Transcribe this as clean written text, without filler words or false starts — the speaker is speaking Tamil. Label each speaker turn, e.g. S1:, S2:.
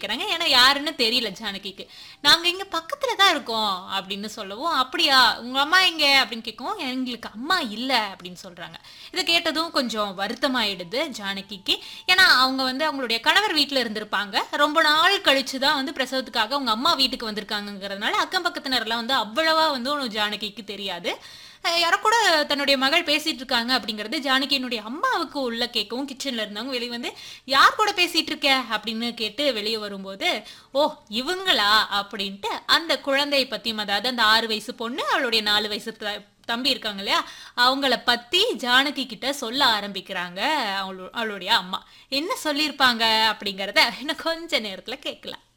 S1: ஆரம்பிக்கிறாங்க. ஏன்னா யாருன்னு தெரியல ஜானகிக்கு. "நாங்க இங்க பக்கத்துல தான் இருக்கோம்" அப்படின்னு சொல்லவும், "அப்படியா? உங்க அம்மா எங்க?" அப்படின்னு கேட்கவும், "எங்களுக்கு அம்மா இல்ல" அப்படின்னு சொல்றாங்க. இத கேட்டதும் கொஞ்சம் வருத்தமாயிடுது ஜானகிக்கு. ஏன்னா அவங்க வந்து அவங்களுடைய கணவர் வீட்ல இருந்திருப்பாங்க. ரொம்ப நாள் கழிச்சு தான் வந்து பிரசவத்துக்காக அவங்க அம்மா வீட்டுக்கு வந்திருக்காங்கங்கிறதுனால, அக்கம் பக்கத்தினர்லாம் வந்து அவ்வளவா வந்து ஜானகிக்கு தெரியாது. யாரோ கூட தன்னுடைய மகள் பேசிட்டு இருக்காங்க அப்படிங்கிறது ஜானகியினுடைய அம்மாவுக்கு உள்ள கேட்கவும், கிச்சன்ல இருந்தவங்க வெளிய வந்து, "யார் கூட பேசிட்டு இருக்க?" அப்படின்னு கேட்டு வெளிய வரும்போது, "ஓ! இவங்களா?" அப்படின்ட்டு அந்த குழந்தை பத்தியும், அதாவது அந்த 6 வயசு பொண்ணு, அவளுடைய 4 வயசு தம்பி இருக்காங்க இல்லையா? அவங்கள பத்தி ஜானகி கிட்ட சொல்ல ஆரம்பிக்கிறாங்க அவளுடைய அம்மா. என்ன சொல்லியிருப்பாங்க அப்படிங்கிறத இன்னும் கொஞ்ச நேரத்துல கேட்கலாம்.